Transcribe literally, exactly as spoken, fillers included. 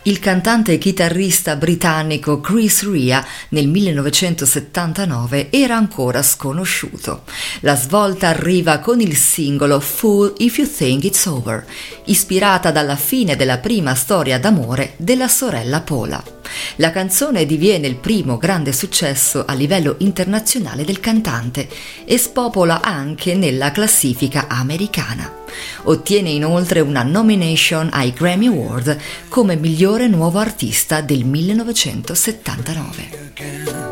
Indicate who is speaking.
Speaker 1: Il cantante e chitarrista britannico Chris Rea nel millenovecentosettantanove era ancora sconosciuto. La svolta arriva con il singolo Fool If You Think It's Over, ispirata dalla fine della prima storia d'amore della sorella Paula. La canzone diviene il primo grande successo a livello internazionale del cantante e spopola anche nella classifica americana. Ottiene inoltre una nomination ai Grammy Award come migliore nuovo artista del millenovecentosettantanove.